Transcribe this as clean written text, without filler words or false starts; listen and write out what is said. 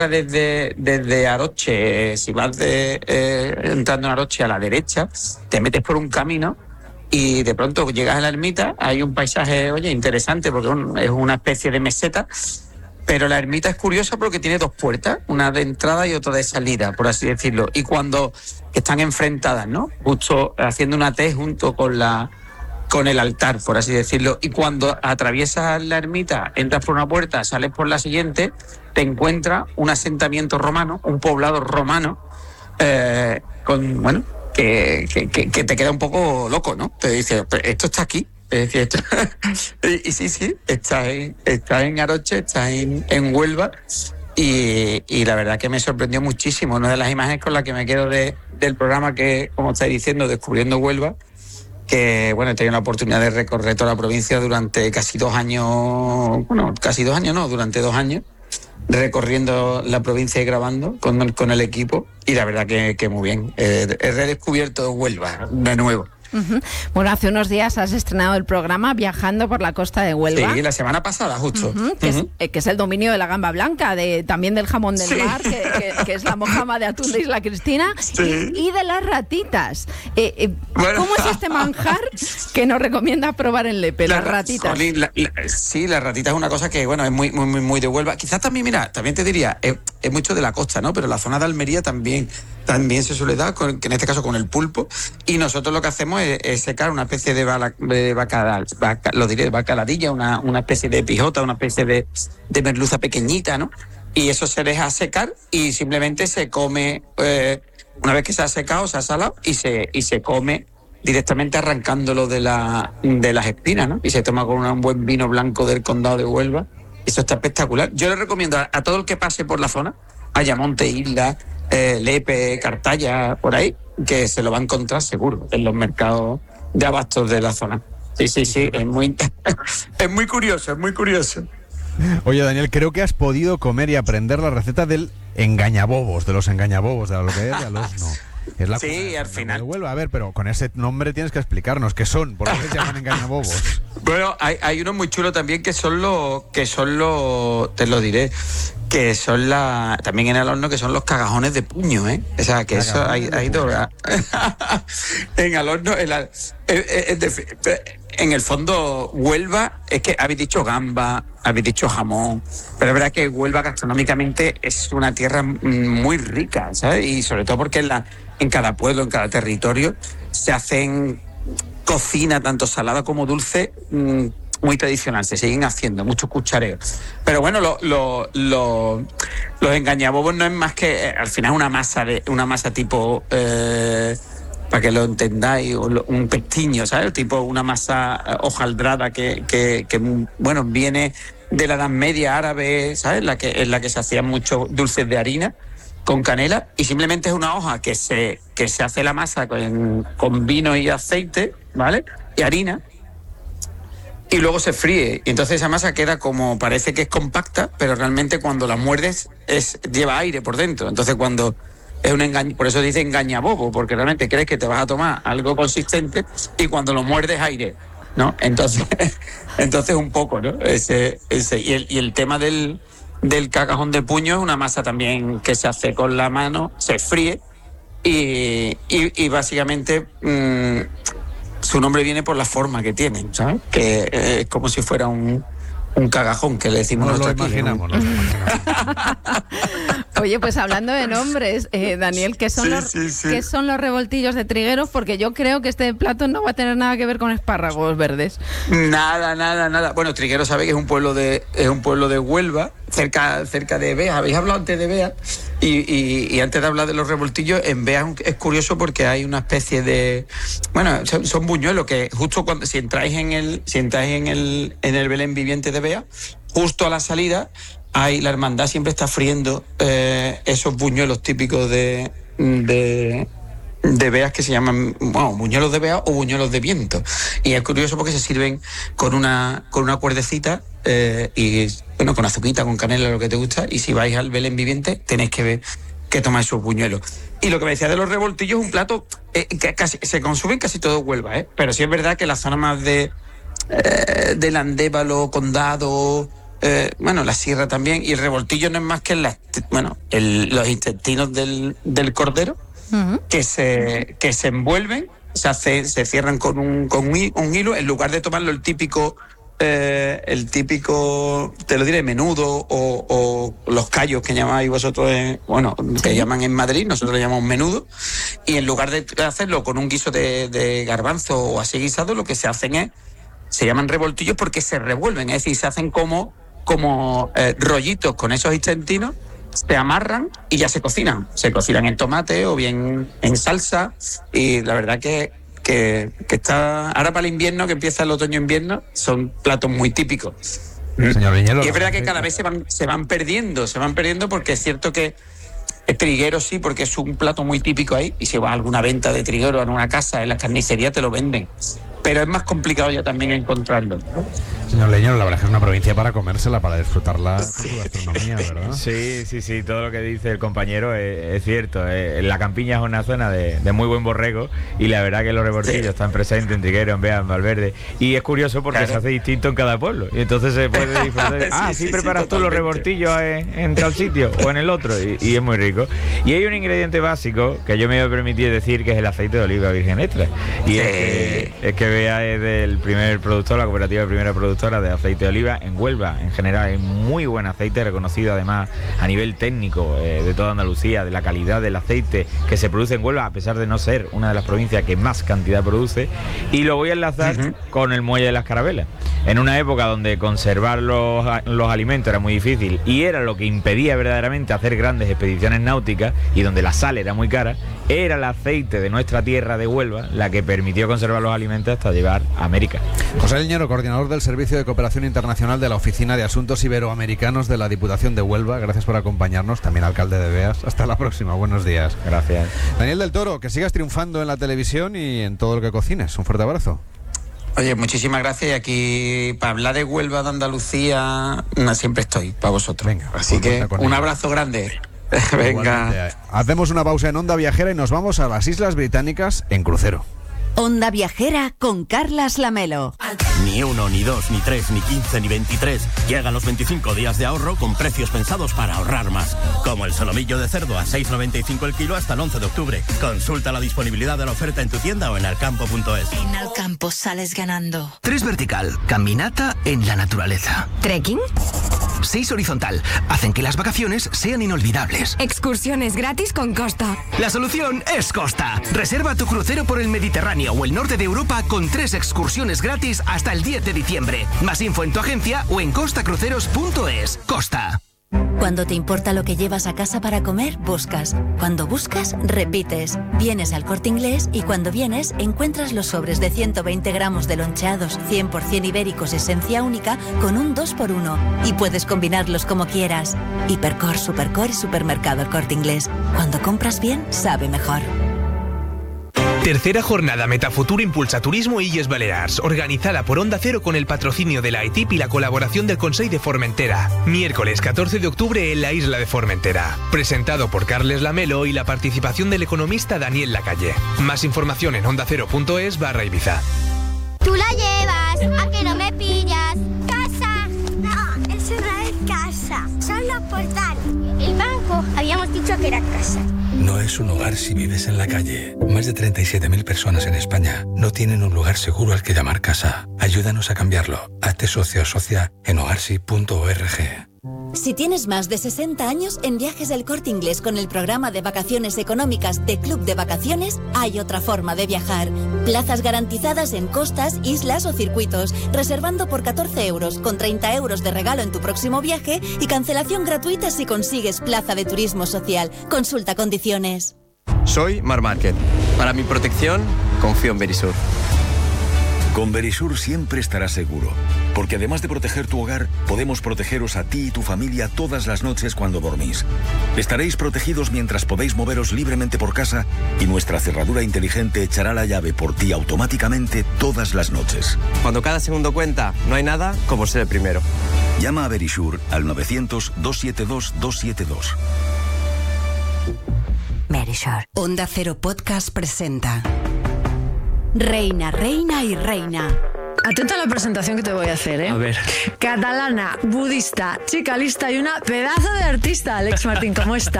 desde Aroche, si vas entrando en Aroche a la derecha, te metes por un camino y de pronto llegas a la ermita. Hay un paisaje, oye, interesante, porque es una especie de meseta, pero la ermita es curiosa porque tiene dos puertas, una de entrada y otra de salida, por así decirlo, y cuando están enfrentadas, ¿no? Justo haciendo una T junto con el altar, por así decirlo, y cuando atraviesas la ermita, entras por una puerta, sales por la siguiente, te encuentras un asentamiento romano, un poblado romano, bueno, que te queda un poco loco, ¿no? Te dice, esto está aquí. Es decir, y sí, está en Aroche, está en Huelva, y la verdad que me sorprendió muchísimo. Una de las imágenes con las que me quedo del programa, que, como estáis diciendo, Descubriendo Huelva, que bueno, he tenido la oportunidad de recorrer toda la provincia durante casi 2 años, durante 2 años, recorriendo la provincia y grabando con el equipo, y la verdad que muy bien. He redescubierto Huelva de nuevo. Uh-huh. Bueno, hace unos días has estrenado el programa Viajando por la costa de Huelva. Sí, la semana pasada, justo. Uh-huh, que es el dominio de la gamba blanca, también del jamón del mar, que es la mojama de atún de Isla Cristina, y de las ratitas. Bueno. ¿Cómo es este manjar que nos recomienda probar en Lepe, las ratitas? Sí, las ratitas es una cosa que, bueno, es muy de Huelva. Quizás también, mira, también te diría, es mucho de la costa, ¿no? Pero la zona de Almería también se suele dar, que en este caso con el pulpo, y nosotros lo que hacemos es secar una especie de bacaladilla, una especie de pijota, una especie de merluza pequeñita, ¿no? Y eso se deja secar y simplemente se come, una vez que se ha secado, se ha salado y se come directamente arrancándolo de las espinas, ¿no? Y se toma con un buen vino blanco del condado de Huelva. Eso está espectacular. Yo le recomiendo a todo el que pase por la zona, Ayamonte, Isla, Lepe, Cartaya, por ahí, que se lo va a encontrar seguro en los mercados de abastos de la zona. Sí, es muy curioso, es muy curioso. Oye, Daniel, creo que has podido comer y aprender la receta del engañabobos, de los engañabobos, de lo que es, de los no. Es la sí, al final. A ver, pero con ese nombre tienes que explicarnos qué son, por qué se llaman engañabobos. Bueno, hay uno muy chulo también que son los, te lo diré, que son también en el horno, que son los cagajones de puño, ¿eh? O sea, que eso hay dos. En el horno, en el fondo, Huelva, es que habéis dicho gamba, habéis dicho jamón, pero es verdad que Huelva gastronómicamente es una tierra muy rica, ¿sabes? Y sobre todo porque en cada pueblo, en cada territorio, se hacen cocina, tanto salada como dulce, muy tradicional, se siguen haciendo muchos cuchareos. Pero bueno, los engañabobos no es más que, al final, una masa tipo, para que lo entendáis, un pestiño, ¿sabes? Tipo una masa hojaldrada que bueno, viene de la Edad Media árabe, ¿sabes? En la que se hacían muchos dulces de harina con canela, y simplemente es una hoja que se hace la masa con vino y aceite, ¿vale? Y harina, y luego se fríe, y entonces esa masa queda como, parece que es compacta, pero realmente cuando la muerdes lleva aire por dentro. Entonces cuando es un engaño, por eso dice engañabobo, porque realmente crees que te vas a tomar algo consistente y cuando lo muerdes aire, ¿no? Entonces un poco, ¿no? Y el tema del cagajón de puño es una masa también que se hace con la mano, se fríe y básicamente su nombre viene por la forma que tiene, ¿sabes? Que es como si fuera un cagajón, que le decimos nosotros. Lo imaginamos. Oye, pues hablando de nombres, Daniel, ¿qué son los revoltillos de Trigueros? Porque yo creo que este plato no va a tener nada que ver con espárragos verdes. Nada. Bueno, Trigueros, sabéis que es un pueblo de Huelva, cerca de Bea. Habéis hablado antes de Bea, y antes de hablar de los revoltillos, en Bea es curioso porque hay una especie de, bueno, son buñuelos que justo si entráis en el Belén viviente de Bea, justo a la salida, la hermandad siempre está friendo esos buñuelos típicos de Beas, que se llaman, bueno, buñuelos de Bea o buñuelos de viento. Y es curioso porque se sirven con una cuerdecita, y bueno, con azuquita, con canela, lo que te gusta. Y si vais al Belén viviente, tenéis que tomar esos buñuelos. Y lo que me decía de los revoltillos es un plato que se consume en casi todo Huelva, pero sí es verdad que la zona más del Andévalo, Condado, la sierra también, y el revoltillo no es más que los intestinos del cordero, que se envuelven, se cierran con un hilo, en lugar de tomarlo el típico, te lo diré, menudo o los callos que llamáis vosotros, que llaman en Madrid, nosotros le llamamos menudo, y en lugar de hacerlo con un guiso de garbanzo o así guisado, lo que se hacen se llaman revoltillos porque se revuelven, es decir, se hacen como rollitos con esos intestinos, se amarran y ya se cocinan en tomate o bien en salsa, y la verdad que está ahora para el invierno, que empieza el otoño-invierno, son platos muy típicos. Señor Viñedo, y es verdad que cada vez se van perdiendo, porque es cierto que el triguero sí, porque es un plato muy típico ahí, y si vas a alguna venta de triguero en una casa, en la carnicería te lo venden, pero es más complicado ya también encontrarlo, ¿no? Señor Leño, la verdad es que es una provincia para comérsela, para disfrutarla con su gastronomía, ¿verdad? Sí, todo lo que dice el compañero es cierto. La Campiña es una zona de muy buen borrego, y la verdad que los revoltillos están presentes en Triguero, en Bea, en Valverde, y es curioso porque se hace distinto en cada pueblo, y entonces se puede disfrutar. Preparas tú los revoltillos en tal sitio o en el otro, y es muy rico. Y hay un ingrediente básico que yo me voy a permitir decir, que es el aceite de oliva virgen extra, y es que Bea es del primer productor, la cooperativa primera productora de aceite de oliva en Huelva. En general es muy buen aceite, reconocido además a nivel técnico de toda Andalucía, de la calidad del aceite que se produce en Huelva, a pesar de no ser una de las provincias que más cantidad produce. Y lo voy a enlazar con el muelle de las Carabelas. En una época donde conservar los alimentos era muy difícil y era lo que impedía verdaderamente hacer grandes expediciones náuticas, y donde la sal era muy cara, era el aceite de nuestra tierra de Huelva la que permitió conservar los alimentos hasta llevar a América. José Leñero, coordinador del Servicio de Cooperación Internacional de la Oficina de Asuntos Iberoamericanos de la Diputación de Huelva, gracias por acompañarnos, también alcalde de Beas. Hasta la próxima, buenos días. Gracias. Daniel del Toro, que sigas triunfando en la televisión y en todo lo que cocines. Un fuerte abrazo. Oye, muchísimas gracias, y aquí para hablar de Huelva, de Andalucía, siempre estoy para vosotros. Venga, así que un abrazo grande. Venga. Hacemos una pausa en Onda Viajera y nos vamos a las Islas Británicas en crucero. Onda Viajera con Carlas Lamelo. Ni 1, ni 2, ni 3, ni 15, ni 23. Llegan los 25 días de ahorro con precios pensados para ahorrar más. Como el solomillo de cerdo a 6,95 el kilo hasta el 11 de octubre. Consulta la disponibilidad de la oferta en tu tienda o en alcampo.es. En Alcampo sales ganando. 3 vertical, caminata en la naturaleza. ¿Trekking? 6 horizontal, hacen que las vacaciones sean inolvidables. Excursiones gratis con Costa. La solución es Costa. Reserva tu crucero por el Mediterráneo o el norte de Europa con 3 excursiones gratis hasta el 10 de diciembre. Más info en tu agencia o en costacruceros.es. Costa. Cuando te importa lo que llevas a casa para comer, buscas. Cuando buscas, repites. Vienes al Corte Inglés y cuando vienes, encuentras los sobres de 120 gramos de loncheados 100% ibéricos esencia única con un 2x1. Y puedes combinarlos como quieras. Hipercor, Supercor y Supermercado El Corte Inglés. Cuando compras bien, sabe mejor. Tercera jornada Metafutur Impulsa Turismo Illes Balears, organizada por Onda Cero con el patrocinio de la ETIP y la colaboración del Consell de Formentera. Miércoles 14 de octubre en la isla de Formentera. Presentado por Carles Lamelo y la participación del economista Daniel Lacalle. Más información en ondacero.es/Ibiza. Tú la llevas, a que no me pillas. ¡Casa! No, eso no es casa, son los portales. El banco, habíamos dicho que era casa. No es un hogar si vives en la calle. Más de 37.000 personas en España no tienen un lugar seguro al que llamar casa. Ayúdanos a cambiarlo. Hazte socio o socia en hogarsi.org. Si tienes más de 60 años, en Viajes del Corte Inglés con el programa de vacaciones económicas de Club de Vacaciones, hay otra forma de viajar. Plazas garantizadas en costas, islas o circuitos, reservando por 14 euros, con 30 euros de regalo en tu próximo viaje y cancelación gratuita si consigues plaza de turismo social. Consulta condiciones. Soy Mar Márquez. Para mi protección, confío en Verisur. Con Verisur siempre estarás seguro, porque además de proteger tu hogar, podemos protegeros a ti y tu familia todas las noches cuando dormís. Estaréis protegidos mientras podéis moveros libremente por casa y nuestra cerradura inteligente echará la llave por ti automáticamente todas las noches. Cuando cada segundo cuenta, no hay nada como ser el primero. Llama a Verisur al 900-272-272. Verisur. Onda Cero Podcast presenta Reina, reina y reina. Atenta a la presentación que te voy a hacer, ¿eh? A ver. Catalana, budista, chica lista y una pedazo de artista. Alex Martín, ¿cómo estás?